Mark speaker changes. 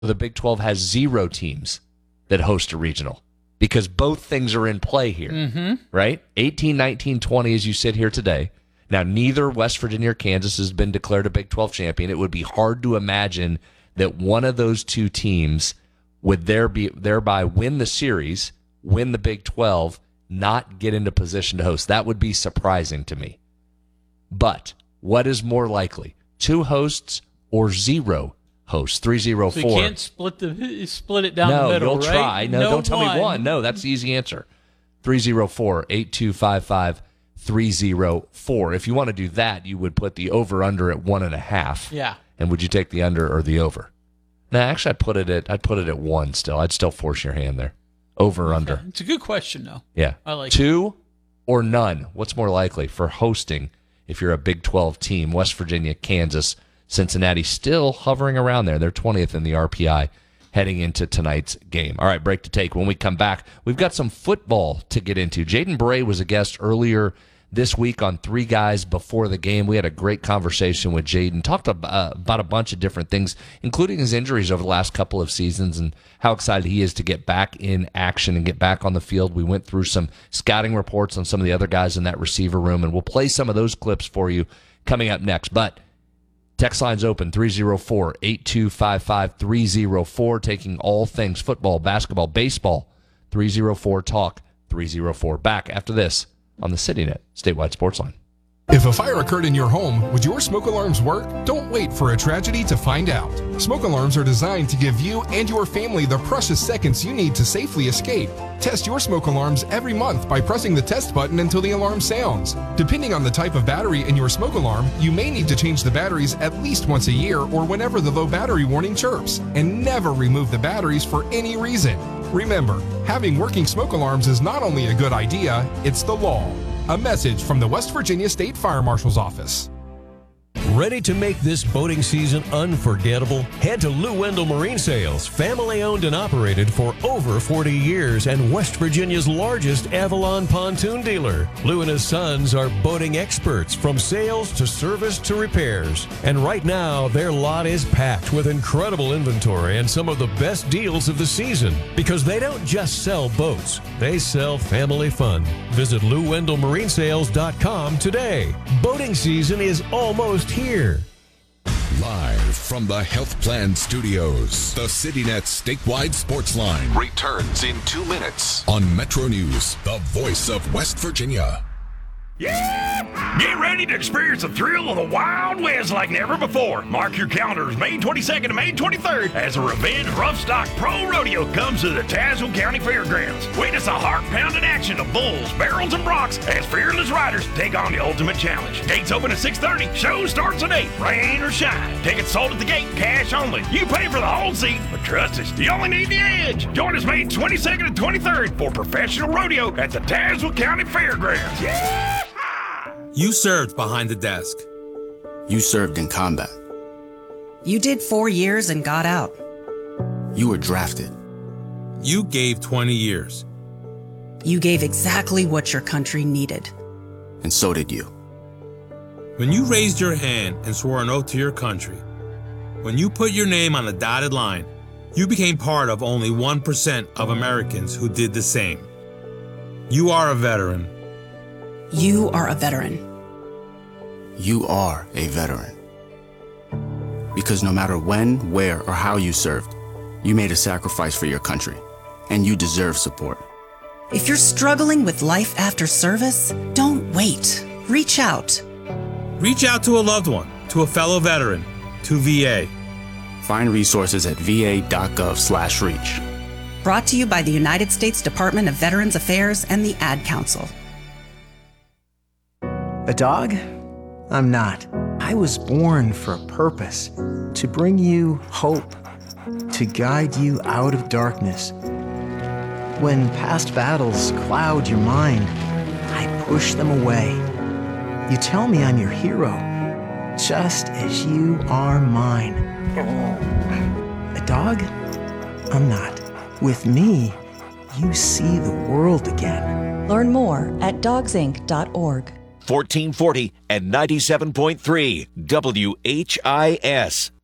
Speaker 1: The Big 12 has 0 teams that host a regional because both things are in play here, right? 18, 19, 20 as you sit here today. Now, neither West Virginia or Kansas has been declared a Big 12 champion. It would be hard to imagine that one of those two teams would thereby win the series, win the Big 12, not get into position to host. That would be surprising to me. But what is more likely, 2 hosts or 0 hosts? 304.
Speaker 2: So you can't split it down the middle,
Speaker 1: No, you'll
Speaker 2: right?
Speaker 1: try. No, don't tell me one. No, that's the easy answer. 304-8255-304. If you want to do that, you would put the over-under at 1.5.
Speaker 2: Yeah.
Speaker 1: And would you take the under or the over? No, actually, I'd put it at 1 still. I'd still force your hand there. Over or under.
Speaker 2: It's a good question, though.
Speaker 1: Yeah.
Speaker 2: I like
Speaker 1: 2 or none? What's more likely for hosting if you're a Big 12 team? West Virginia, Kansas, Cincinnati still hovering around there. They're 20th in the RPI heading into tonight's game. All right, break to take. When we come back, we've got some football to get into. Jaden Bray was a guest earlier this week on Three Guys Before the Game. We had a great conversation with Jaden, talked about a bunch of different things, including his injuries over the last couple of seasons and how excited he is to get back in action and get back on the field. We went through some scouting reports on some of the other guys in that receiver room, and we'll play some of those clips for you coming up next. But text line's open, 304-8255-304, taking all things football, basketball, baseball, 304-TALK-304. Back after this on the CityNet Statewide Sports Line.
Speaker 3: If a fire occurred in your home, would your smoke alarms work? Don't wait for a tragedy to find out. Smoke alarms are designed to give you and your family the precious seconds you need to safely escape. Test your smoke alarms every month by pressing the test button until the alarm sounds. Depending on the type of battery in your smoke alarm, you may need to change the batteries at least once a year or whenever the low battery warning chirps, and never remove the batteries for any reason. Remember, having working smoke alarms is not only a good idea, it's the law. A message from the West Virginia State Fire Marshal's Office.
Speaker 4: Ready to make this boating season unforgettable? Head to Lou Wendell Marine Sales, family owned and operated for over 40 years and West Virginia's largest Avalon pontoon dealer. Lou and his sons are boating experts from sales to service to repairs. And right now, their lot is packed with incredible inventory and some of the best deals of the season. Because they don't just sell boats, they sell family fun. Visit LouWendellMarineSales.com today. Boating season is almost here.
Speaker 5: Live from the Health Plan Studios, the CityNet Statewide Sports Line returns in 2 minutes on Metro News, the voice of West Virginia.
Speaker 6: Yeah! Get ready to experience the thrill of the Wild West like never before. Mark your calendars May 22nd to May 23rd as the Revenge Rough Stock Pro Rodeo comes to the Tazewell County Fairgrounds. Witness a heart-pounding action of bulls, barrels, and broncs as fearless riders take on the ultimate challenge. Gates open at 6:30. Show starts at 8. Rain or shine. Tickets sold at the gate. Cash only. You pay for the whole seat, but trust us, you only need the edge. Join us May 22nd and 23rd for professional rodeo at the Tazewell County Fairgrounds. Yeah!
Speaker 7: You served behind the desk.
Speaker 8: You served in combat.
Speaker 9: You did 4 years and got out.
Speaker 8: You were drafted.
Speaker 7: You gave 20 years.
Speaker 9: You gave exactly what your country needed.
Speaker 8: And so did you.
Speaker 7: When you raised your hand and swore an oath to your country, when you put your name on a dotted line, you became part of only 1% of Americans who did the same. You are a veteran.
Speaker 9: You are a veteran.
Speaker 8: You are a veteran. Because no matter when, where, or how you served, you made a sacrifice for your country, and you deserve support.
Speaker 9: If you're struggling with life after service, don't wait. Reach out.
Speaker 7: Reach out to a loved one, to a fellow veteran, to VA.
Speaker 8: Find resources at va.gov/reach.
Speaker 9: Brought to you by the United States Department of Veterans Affairs and the Ad Council.
Speaker 10: A dog? I'm not. I was born for a purpose, to bring you hope, to guide you out of darkness. When past battles cloud your mind, I push them away. You tell me I'm your hero, just as you are mine. A dog? I'm not. With me, you see the world again.
Speaker 11: Learn more at dogsinc.org.
Speaker 12: 1440 and 97.3 WHIS.